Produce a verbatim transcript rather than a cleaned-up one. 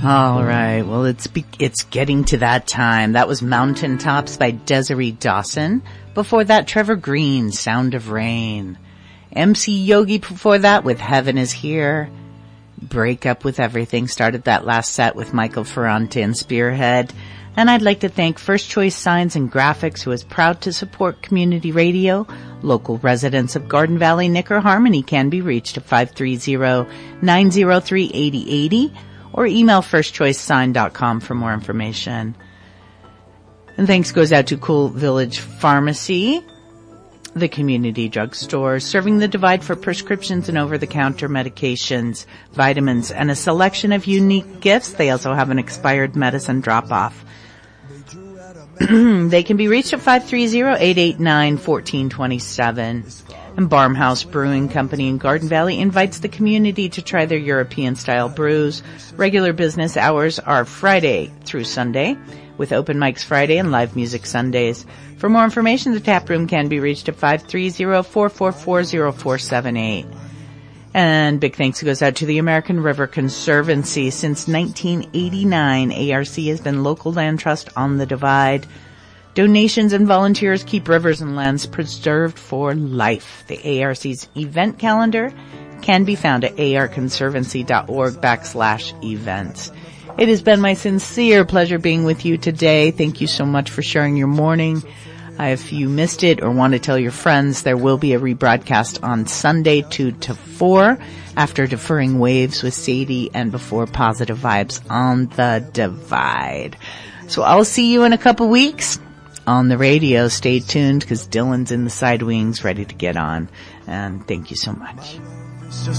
All right. Well, it's be- it's getting to that time. That was Mountaintops by Desiree Dawson. Before that, Trevor Green, Sound of Rain. M C Yogi before that with Heaven is Here. Break Up with Everything started that last set with Michael Ferrante and Spearhead. And I'd like to thank First Choice Signs and Graphics, who is proud to support community radio. Local residents of Garden Valley, Nick, or Harmony can be reached at five three zero, nine zero three, eight zero eight zero or email first choice sign dot com for more information. And thanks goes out to Cool Village Pharmacy, the community drugstore, serving the Divide for prescriptions and over-the-counter medications, vitamins, and a selection of unique gifts. They also have an expired medicine drop-off. They can be reached at five three zero, eight eight nine, one four two seven. And Barmhouse Brewing Company in Garden Valley invites the community to try their European-style brews. Regular business hours are Friday through Sunday, with open mics Friday and live music Sundays. For more information, the tap room can be reached at five three zero, four four four, zero four seven eight. And big thanks goes out to the American River Conservancy. Since nineteen eighty-nine, A R C has been local land trust on the Divide. Donations and volunteers keep rivers and lands preserved for life. The A R C's event calendar can be found at arconservancy.org backslash events. It has been my sincere pleasure being with you today. Thank you so much for sharing your morning. Uh, if you missed it or want to tell your friends, there will be a rebroadcast on Sunday two to four after Deferring Waves with Sadie and before Positive Vibes on the Divide. So I'll see you in a couple weeks on the radio. Stay tuned because Dylan's in the side wings ready to get on. And thank you so much.